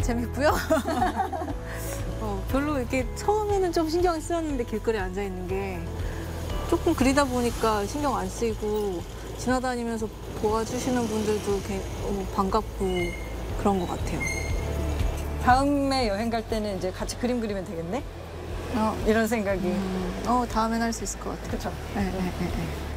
재밌고요. 별로 이렇게 처음에는 좀 신경이 쓰였는데 길거리에 앉아 있는 게 조금 그리다 보니까 신경 안 쓰이고 지나다니면서 도와주시는 분들도 이렇게 반갑고 그런 것 같아요. 다음에 여행 갈 때는 이제 같이 그림 그리면 되겠네? 이런 생각이. 다음엔 할 수 있을 것 같아요. 그렇죠. 네.